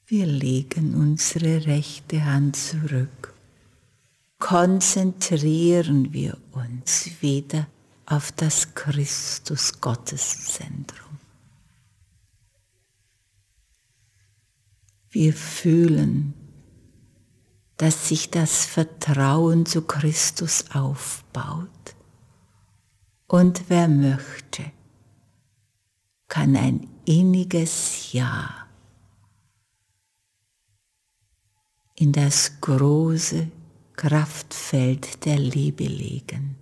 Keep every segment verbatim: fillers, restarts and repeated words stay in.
Wir legen unsere rechte Hand zurück. Konzentrieren wir uns wieder auf das Christus-Gottes-Zentrum. Wir fühlen, dass sich das Vertrauen zu Christus aufbaut. Und wer möchte, kann ein inniges Ja in das große Kraftfeld der Liebe legen.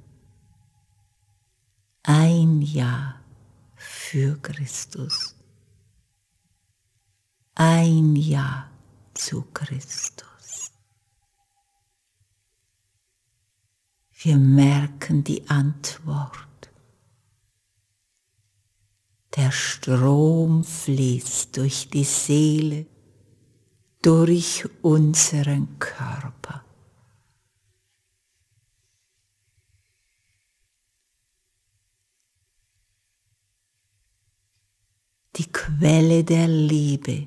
Ein Ja für Christus. Ein Ja zu Christus. Wir merken die Antwort. Der Strom fließt durch die Seele, durch unseren Körper. Die Quelle der Liebe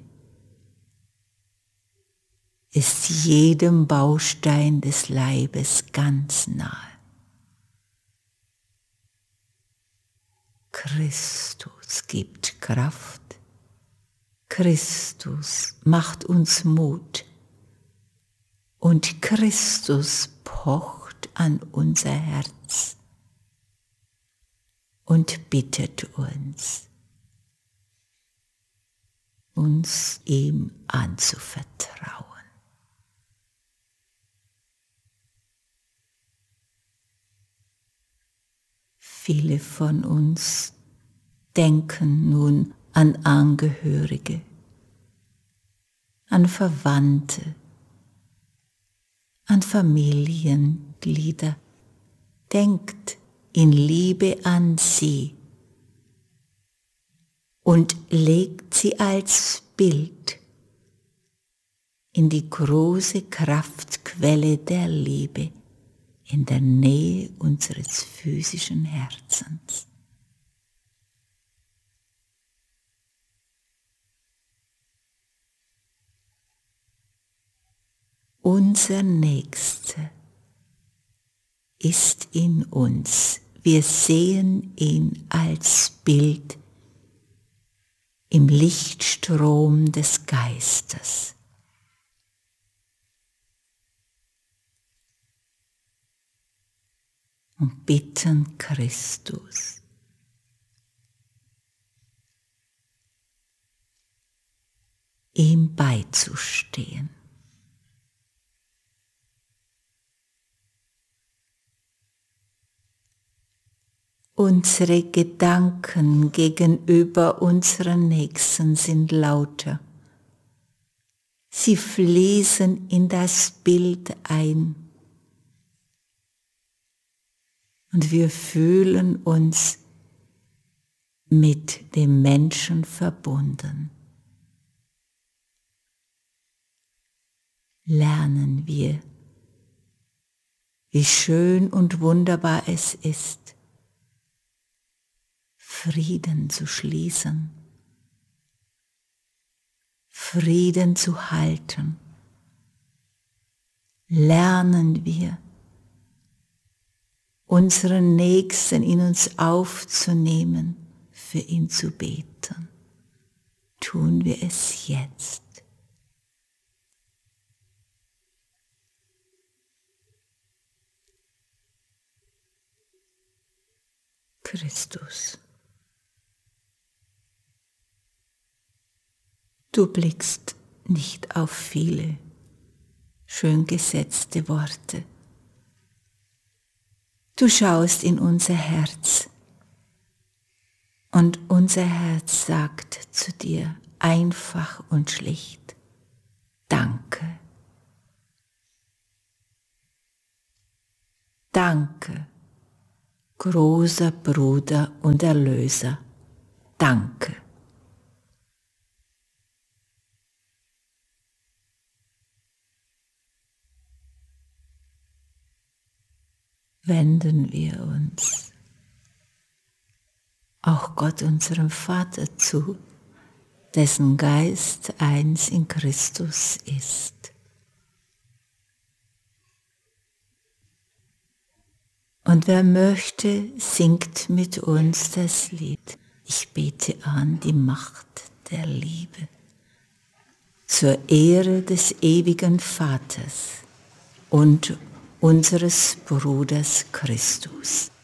ist jedem Baustein des Leibes ganz nahe. Christus gibt Kraft. Christus macht uns Mut. Und Christus pocht an unser Herz und bittet uns, uns ihm anzuvertrauen. Viele von uns denken nun an Angehörige, an Verwandte, an Familienglieder. Denkt in Liebe an sie und legt sie als Bild in die große Kraftquelle der Liebe in der Nähe unseres physischen Herzens. Unser Nächster ist in uns. Wir sehen ihn als Bild im Lichtstrom des Geistes. Und bitten Christus, ihm beizustehen. Unsere Gedanken gegenüber unseren Nächsten sind lauter. Sie fließen in das Bild ein. Und wir fühlen uns mit dem Menschen verbunden. Lernen wir, wie schön und wunderbar es ist, Frieden zu schließen, Frieden zu halten. Lernen wir, unseren Nächsten in uns aufzunehmen, für ihn zu beten. Tun wir es jetzt. Christus, du blickst nicht auf viele schön gesetzte Worte. Du schaust in unser Herz und unser Herz sagt zu dir einfach und schlicht: Danke. Danke, großer Bruder und Erlöser. Danke. Wenden wir uns auch Gott, unserem Vater, zu. dessen Geist eins in Christus ist. Und wer möchte, singt mit uns das Lied. Ich bete an die Macht der Liebe. Zur Ehre des ewigen Vaters und unseres Bruders Christus.